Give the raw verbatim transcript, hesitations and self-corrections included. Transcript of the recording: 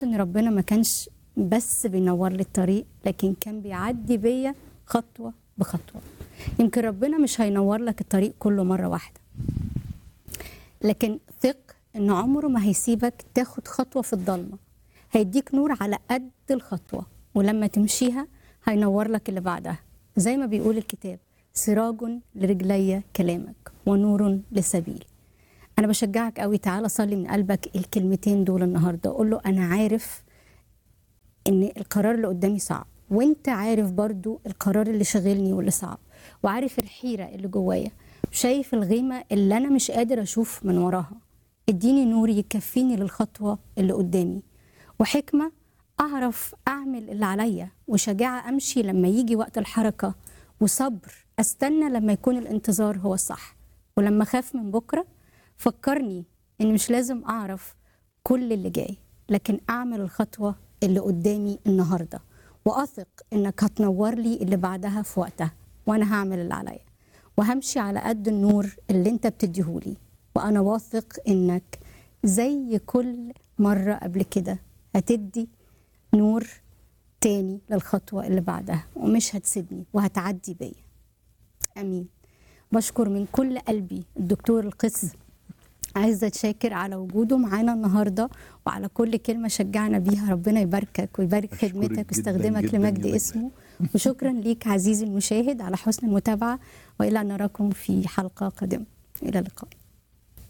ان ربنا ما كانش بس بينور لي الطريق، لكن كان بيعدي بيا خطوه بخطوه. يمكن ربنا مش هينور لك الطريق كله مره واحده، لكن ثق ان عمره ما هيسيبك تاخد خطوه في الضلمه. هيديك نور على قد الخطوه، ولما تمشيها هينور لك اللي بعدها. زي ما بيقول الكتاب: سراج لرجلي كلامك ونور لسبيلي. انا بشجعك قوي، تعالى صلي من قلبك الكلمتين دول النهارده. قول له: انا عارف ان القرار اللي قدامي صعب، وانت عارف برضو القرار اللي شغلني واللي صعب، وعارف الحيره اللي جوايا، شايف الغيمه اللي انا مش قادر اشوف من وراها. اديني نور يكفيني للخطوه اللي قدامي، وحكمه اعرف اعمل اللي عليا، وشجاعه امشي لما يجي وقت الحركه، وصبر استنى لما يكون الانتظار هو الصح. ولما اخاف من بكره فكرني ان مش لازم اعرف كل اللي جاي، لكن اعمل الخطوه اللي قدامي النهارده، واثق انك هتنور لي اللي بعدها في وقتها، وانا هعمل اللي عليا وهمشي على قد النور اللي انت بتديهولي. وانا واثق انك زي كل مره قبل كده هتدي نور تاني للخطوه اللي بعدها، ومش هتسيبني وهتعدي بيا. امين. بشكر من كل قلبي الدكتور القس عزت شاكر على وجوده معانا النهارده، وعلى كل كلمه شجعنا بيها. ربنا يباركك ويبارك خدمتك ويستخدمك لمجد اسمه. وشكرا ليك عزيزي المشاهد على حسن المتابعه، والى ان نراكم في حلقه قادمه. الى اللقاء.